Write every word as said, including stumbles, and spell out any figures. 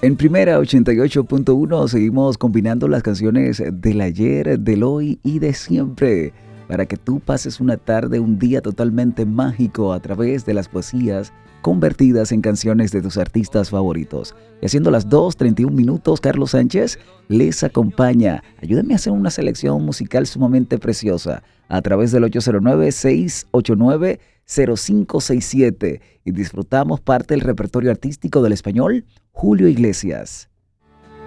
En Primera ochenta y ocho punto uno seguimos combinando las canciones del ayer, del hoy y de siempre para que tú pases una tarde, un día totalmente mágico a través de las poesías convertidas en canciones de tus artistas favoritos. Y haciendo las dos treinta y un minutos, Carlos Sánchez les acompaña. Ayúdenme a hacer una selección musical sumamente preciosa a través del ocho cero nueve, seis ocho nueve, cero cinco seis siete y disfrutamos parte del repertorio artístico del español Julio Iglesias.